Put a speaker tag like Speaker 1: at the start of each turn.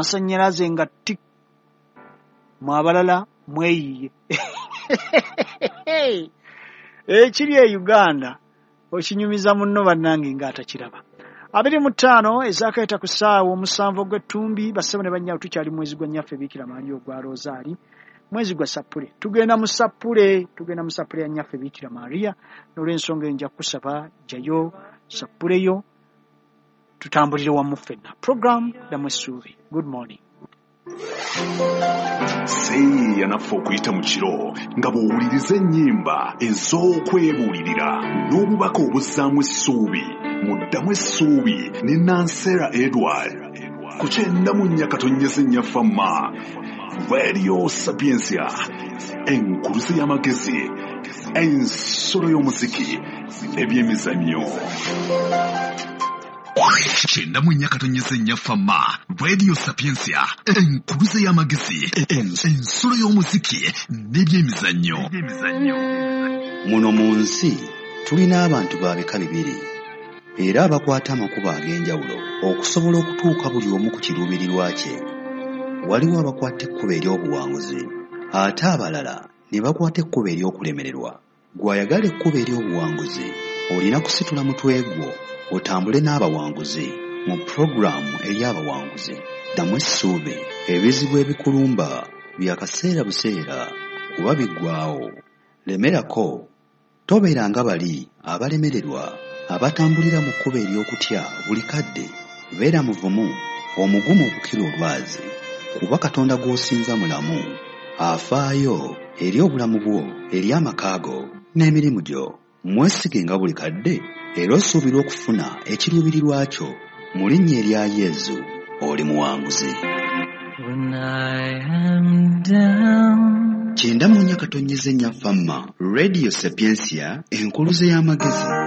Speaker 1: amasannyalaze nga tik mwabalala mweyiye ekiri e Uganda okinyumiza munno bannange ng'atakiraba. 25 ezakayita ku ssaawa 7 gw'Ettumbi bassebo ne bannyabo tukyali mwezi gwa nnyaffe Biikira Maria ogwa Rosaali mwezi gwa Sapule. Tugenda mu Sapule ya nnyaffe Biikira Maria n'olw'ensonga enja kusaba jjayo Sapuleyo tutambulire wamu ffenna. Program Damu Essuubi. Good morning.
Speaker 2: Seeya naffe okuyita mu kiro nga bw'owuliriza ennyimba ez'okwebuulirira n'obubaka obuzzaamu essuubi mu Ddamu Essuubi ne Nansera Edward ku 94.4 Radio Sapiensia, enkuluze y'amagezi, ensolo y'omuziki n'ebyemizannyo. 94.4 Radio Sapiensia, enkuluze y'amagezi, ensolo y'omuziki n'ebyemizannyo.
Speaker 3: Muno mu nsi tulina abantu ba bika bibiri era abakwata amakubo ag'enjawulo okusobola okutuuka buli omu ku kiruubirirwa kye. Waliwo abakwata ekkubo ery'obuwanguzi ate abalala ne bakwata ekkubo ery'okulemererwa. Gw'ayagala ekkubo ery'obuwanguzi olina kusitula mutwe gwo otambule n'abawanguzi mu puroguramu ey'abawanguzi. Ddamu Essuubi, ebizibu ebikulumba bya kaseera buseera kuba biggwaawo. Lemerako, tobeeranga bali abalemererwa abatambulira mu kkubo ery'okutya buli kadde. Beera muvumu, omugumu okukira olwazi, kuba Katonda gw'osinza mulamu, afaayo eri obulamu bwo, eri amaka go n'emirimu gyo. Mwesigenga buli kadde era osuubira okufuna ekiruubirirwa kyo. Mu linnya erya Yesu oli muwanguzi. 94.4 Radio Sapiensia, enkuluze y'amagezi.